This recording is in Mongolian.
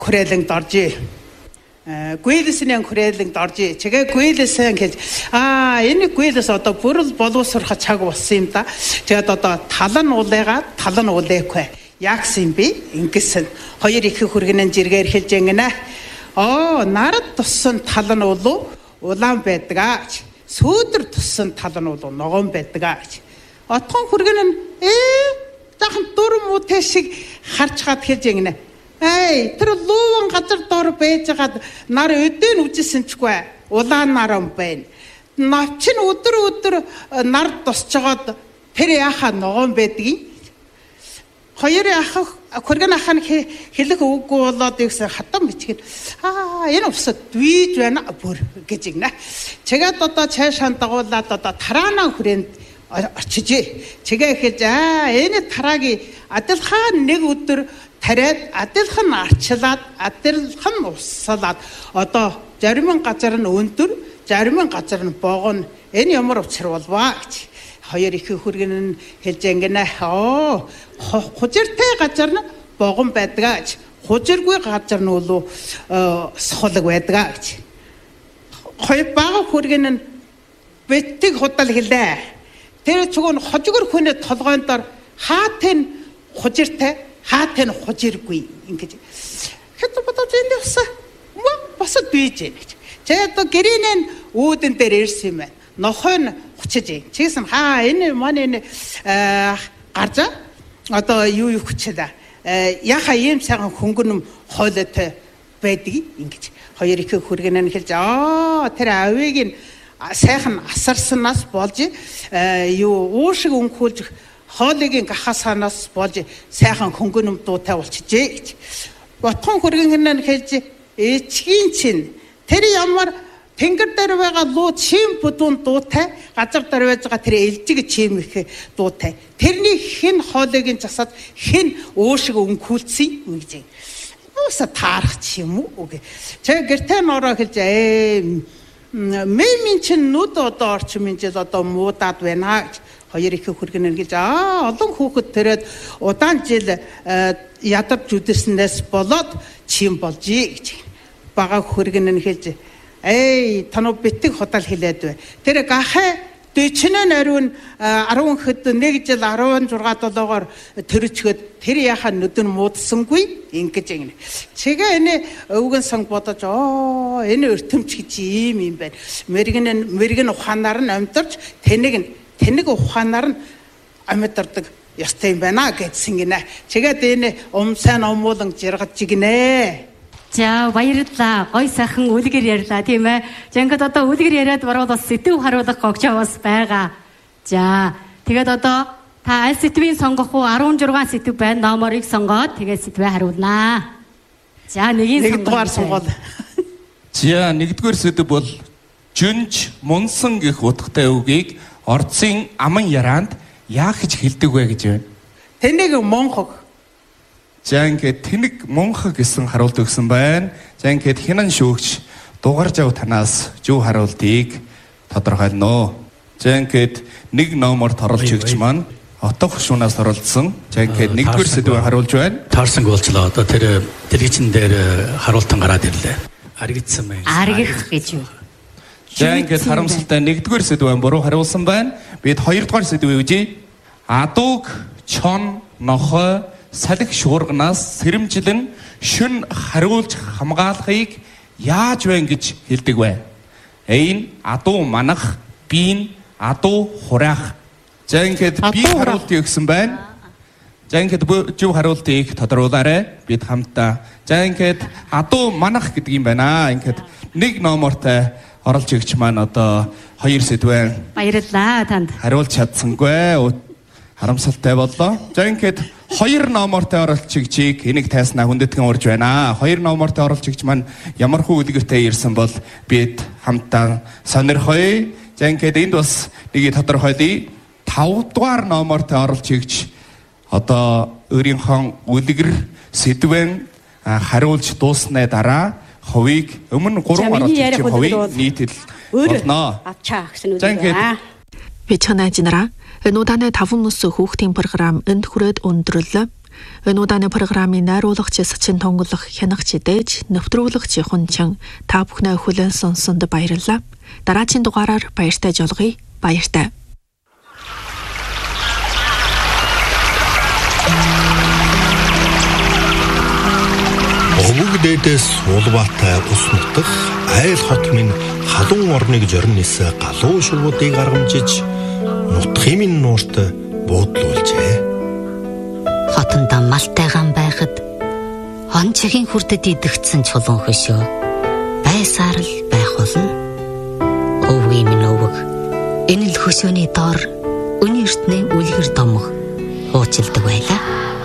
хүрээлэн доржээ. Гүйлэсний хүрээлэн доржээ. Чигээ гүйлэсэн гэж энэ гүйлэс одоо бүрэл боловсрох цаг болсон юм да. Тэгээд одоо тал нь уулээгүй. Яагсан би ингэсэн хоёр их хүргэнэн жиргээр хэлж ингэнэ. Нарад туссан тал нь улаан байдаг гэж. Сөөдөр туссан тал нь ногоон байдаг гэж. Отгон хүргэн нь дахин дур муутай шиг харж гад хэлж ингэнэ. Тэр луун газар дор байж гад нар өдөө үжисэнчгүй улаан нар юм байна. Навчин өдөр нар тусч жагаад тэр яхаа ногоон байдгийг. Хоёр яхах хүргэн ахын хэлэх үггүй болоод ихсэн хатан бичгээд энэ усад дүйж байна бүр гэж игнэ. Чигээд одоо цаашаа дагуулад одоо тараана хүрээнд очижээ. Чигээ хэлж энэ тарагийн адилхан нэг өдөр тариад адилхан арчлаад адилхан уссалаад одоо зарим газар нь өндөр зарим газар нь богоно энэ ямар учир болваа гэж хоёр их хүргэн нь хэлж ингэнэ. Хужиртай газар нь богон байдаг гэж хужиргүй газар нь сохолог байдаг гэж хоёр бага хүргэн нь бэтиг худал хэлээ. Тэр чугун хожигор хүнээ толгойн дор хаатын хужиртай хаатын хужиргүй ингэж хэд бодож энэ босод бийж гэж. Тэгээд гэрийн үүдэн дээр ирсэн юм байна. Нохой нь хүчиж. Чигсэн энэ манай гарза одоо юу хүчээд яха ийм сайхан хөнгөнөм хойлоотой байдаг ингэж хоёр их хүргэнэ хэлж тэр авийг нь сайхан асарснаас болж уушиг өнхүүлж хоолыг гахасанаас болж сайхан хөнгөнөм дуутай болчихжээ гэж. Ботхон хүргэн нь хэлж эчгийн чинь тэр ямар тэнгэр дээр байгаа луу чим бүдүүн дуутай газар дээр байж байгаа тэр элжиг чим их дуутай. Тэрний хэн хоолыг засаад хэн уушиг өнхүүлсэн юм гэж. Уусаа таарах ч юм уу гэ. Тэг гэртээ нороо хэлж мэмин чин нүд одоо орчмын жил одоо муудаад байна гэж хоёр их хүргэн гэж олон хүүхэд тэрээд удаан жил ядарч үдэрснээс болоод чим болжээ гэж бага хүргэн хэлж тануу битэг худал хэлээд бай. Тэр гахаа дөчнөн ариун 10 хэд нэг жил 16-7-оор төрөчгöd тэр яхаа нүдэн муудсангүй ингэж ингэнэ. Чигээ энэ өвгөн санг бодож энэ өртөмч гэж юм байна. Мэргэн ухаанаар нь амьдарч тэнэг ухаанаар нь амьдардаг ёстой юм байна гэдсэн гинэ. Чигээд энэ сайн омуулан жиргаж игнэ. За баярлалаа. Гой сайхан үлгэр ярьлаа тийм ээ. Ингээд одоо үлгэр яриад баруул бас сэтэв харуулах гогчоо бас байгаа. За тэгээд одоо та аль сэтвийн сонгох уу? 16 сэтв байна. Номерыг сонгоод тэгээд сэтвээ харуулнаа. За нэгийн сонгоод. За нэгдүгээр сэдв бол жүнж мунсан гэх утгатай үгийг орцын аман яраанд яах гэж хэлдэг вэ гэж байна. Тэнэг монхог. За ингээд тэнэг монхог гэсэн харуулт өгсөн байна. За ингээд хинан шүүгч дугарж ав танаас юу харуултыг тодорхойлно. За ингээд нэг номерт оруулж өгч маань отох шунаас оролцсон. За ингээд нэгдүгээр сэдвээ харуулж байна. Таарсан голчлоо. Одоо тэр телевизэн дээр харуултан гараад ирлээ. Аригдсан байна. Аригдах гэж юу? За ингээд харамсалтай нэгдүгээр сэдвээ буруу харуулсан байна. Бид хоёрдугаар сэдвээ үжи. Адууг чон нохой салхи шуурганаас сэрэмжлэн шүн хариулж хамгаалахыг яаж вэ гэж хэлдэг вэ? A-ийн адуу манах, B-ийн адуу хураах. За ингээд B харуултыг өгсөн байна. За ингээд юу харуултыг тодруулаарай. Бид хамтдаа. За ингээд адуу манах гэдэг юм байна. Ингээд нэг номертой оролж өгч маань одоо хоёр сэдвэн. Баярлалаа танд. Хариулж чадсангүй. Харамсалтай боллоо. За ингээд хоёр номертой оролцогчийг энийг тайснаа хүндэтгэн урж байна. Хоёр номертой оролцогч маань ямар хүү үлгэртэй ирсэн бол бид хамтдаа сонирхоё. За ингээд энд бас нэг тодорхойлъё. 5 дугаар номертой оролцогч одоо өөрийнхөө үлгэр сэдвэн хариулж дууссаны дараа хувийг өмнө 3 оролцогчийн хувийг нийтэл болно. Авчаа гэсэн үг аа. Бичгэнэ ажинараа Нууданай 5 мөс хүүхдийн програм энд хүрээд өндөрлөө. Энэ удааны программын найруулагч Сачин Тонголох хянагч дээж нэвтрүүлэгч Хунчин та бүхнээ хүлээн сонсонд баярлалаа. Дараагийн дугаараар баяртай жолгоё. Баяртай. Өвөг дээдээс суулбаатай ус нутах айл хот минь халуун орныг жорнис галуу шувуудыг аргамжиж нутхын минь нуурт буудлуулжээ. Хотонд малтайгаан байхад он чигийн хүрдэд идэгдсэн чулуун хөшөө байсаар л байх болно. Өвгийн минь өвөг энэ л хөшөөний доор өнөө эртний үлгэр домох хуучилдаг байлаа.